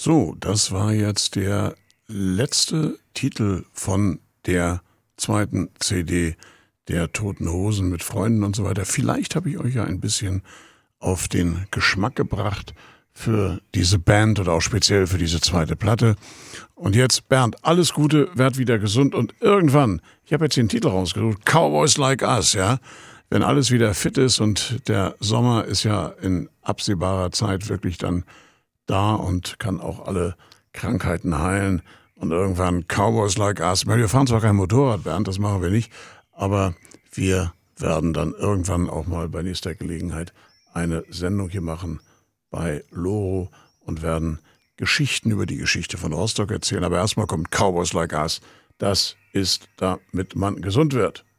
So, das war jetzt der letzte Titel von der zweiten CD der Toten Hosen mit Freunden und so weiter. Vielleicht habe ich euch ja ein bisschen auf den Geschmack gebracht für diese Band oder auch speziell für diese zweite Platte. Und jetzt, Bernd, alles Gute, werd wieder gesund und irgendwann, ich habe jetzt den Titel rausgesucht, Cowboys Like Us, ja. Wenn alles wieder fit ist und der Sommer ist ja in absehbarer Zeit wirklich dann da und kann auch alle Krankheiten heilen. Und irgendwann Cowboys Like Us. Wir fahren zwar kein Motorrad, Bernd, das machen wir nicht, aber wir werden dann irgendwann auch mal bei nächster Gelegenheit eine Sendung hier machen bei Loro und werden Geschichten über die Geschichte von Rostock erzählen. Aber erstmal kommt Cowboys Like Us. Das ist, damit man gesund wird.